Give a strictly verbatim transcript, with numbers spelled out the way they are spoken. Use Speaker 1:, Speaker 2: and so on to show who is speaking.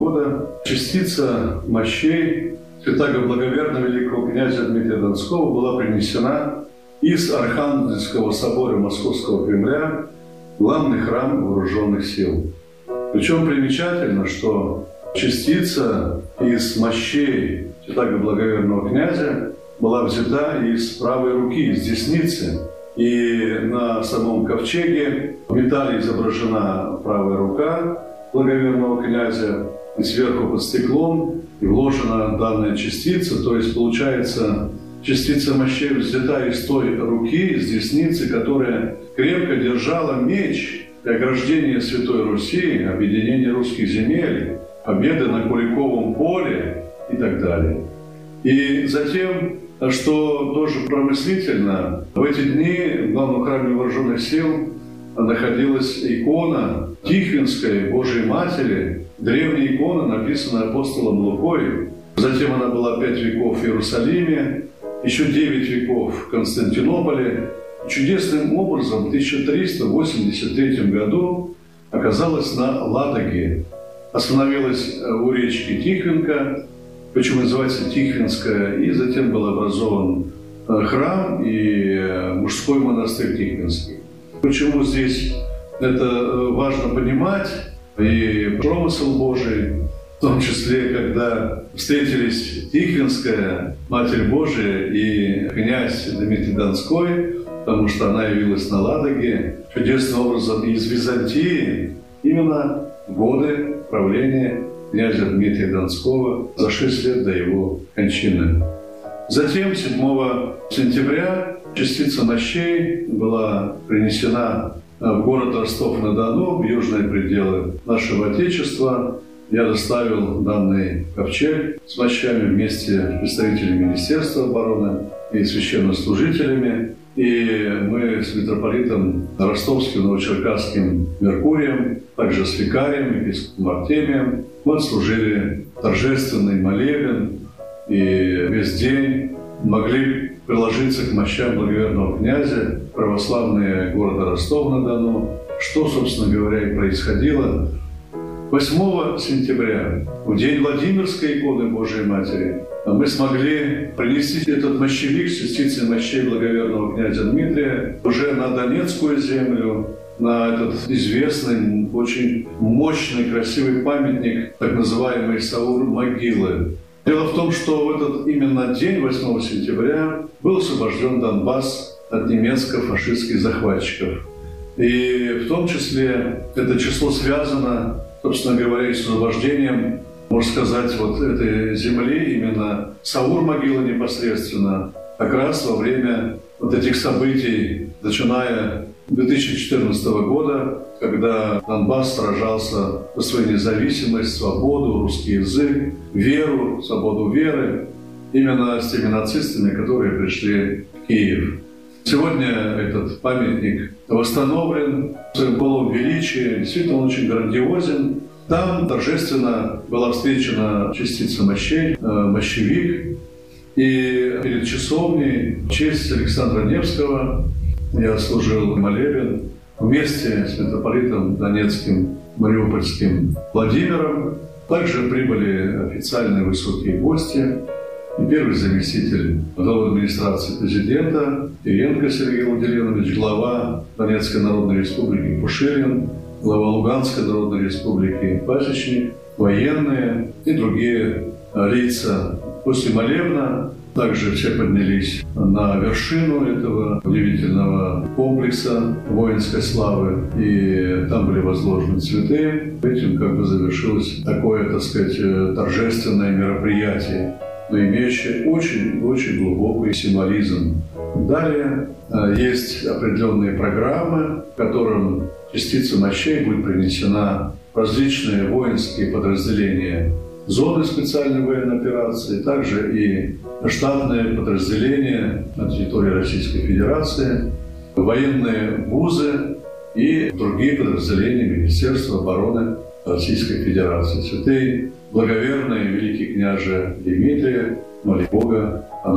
Speaker 1: года частица мощей святаго благоверного великого князя Дмитрия Донского была принесена из Архангельского собора Московского Кремля в главный храм вооруженных сил. Причем примечательно, что частица из мощей святаго благоверного князя была взята из правой руки, из десницы. И на самом ковчеге в металле изображена правая рука благоверного князя, и сверху под стеклом и вложена данная частица. То есть, получается, частица мощей взята из той руки, из десницы, которая крепко держала меч и ограждение Святой Руси, объединение русских земель, победы на Куликовом поле и так далее. И затем, что тоже промыслительно, в эти дни в главном храме вооруженных сил находилась икона Тихвинской Божией Матери, древняя икона, написанная апостолом Лукой. Затем она была пять веков в Иерусалиме, еще девять веков в Константинополе. Чудесным образом в тысяча триста восемьдесят третьем году оказалась на Ладоге. Остановилась у речки Тихвинка, почему называется Тихвинская, и затем был образован храм и мужской монастырь Тихвинский. Почему здесь это важно понимать, и промысел Божий, в том числе, когда встретились Тихвинская, Матерь Божия, и князь Дмитрий Донской, потому что она явилась на Ладоге чудесным образом из Византии, именно в годы правления князя Дмитрия Донского за шесть лет до его кончины. Затем, седьмого сентября, частица мощей была принесена в город Ростов-на-Дону, в южные пределы нашего Отечества. Я доставил данный ковчег с мощами вместе с представителями Министерства обороны и священнослужителями. И мы с митрополитом Ростовским, Новочеркасским Меркурием, также с викарием, епископом Артемием, мы служили торжественный молебен, и весь день могли приложиться к мощам благоверного князя православные города Ростов-на-Дону, что, собственно говоря, и происходило. восьмого сентября, в день Владимирской иконы Божией Матери, мы смогли принести этот мощевик с частицей мощей благоверного князя Дмитрия уже на Донецкую землю, на этот известный, очень мощный, красивый памятник, так называемый Саур-могилы. Дело в том, что в этот именно день, восьмого сентября, был освобожден Донбасс от немецко-фашистских захватчиков. И в том числе это число связано, собственно говоря, с освобождением, можно сказать, вот этой земли, именно Саур-могила непосредственно, как раз во время вот этих событий, начиная с две тысячи четырнадцатого года, когда Донбасс сражался за свою независимость, свободу, русский язык, веру, свободу веры, именно с теми нацистами, которые пришли в Киев. Сегодня этот памятник восстановлен в своем полном величии, действительно очень грандиозен. Там торжественно была встречена частица мощей, мощевик, и перед часовней в честь Александра Невского я служил молебен вместе с митрополитом Донецким, Мариупольским Владимиром. Также прибыли официальные высокие гости. И первый заместитель главы администрации президента Кириенко Сергей Владимирович, глава Донецкой Народной Республики Пушилин, глава Луганской Народной Республики Пасечник, военные и другие лица. После молебна также все поднялись на вершину этого удивительного комплекса воинской славы, и там были возложены цветы. Этим как бы завершилось такое, так сказать, торжественное мероприятие, но имеющее очень-очень глубокий символизм. Далее есть определенные программы, в которых частица мощей будет принесена в различные воинские подразделения зоны специальной военной операции, также и штатные подразделения на территории Российской Федерации, военные вузы и другие подразделения Министерства обороны Российской Федерации. Святый, благоверный великий княже Дмитрий, моли Бога